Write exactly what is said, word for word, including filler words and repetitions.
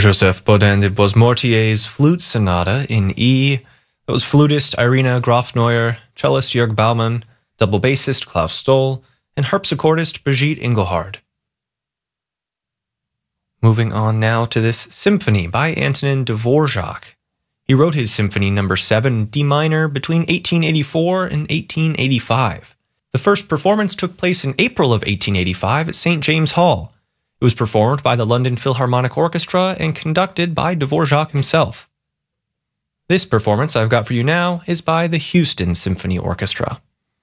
Joseph Bodin de Boismortier's Flute Sonata in E. That was flutist Irina Grofneuer, cellist Jörg Baumann, double bassist Klaus Stoll, and harpsichordist Brigitte Engelhard. Moving on now to this symphony by Antonin Dvorak. He wrote his Symphony number seven D minor between eighteen eighty-four and eighteen eighty-five. The first performance took place in April of eighteen eighty-five at Saint James Hall. It was performed by the London Philharmonic Orchestra and conducted by Dvorak himself. This performance I've got for you now is by the Houston Symphony Orchestra.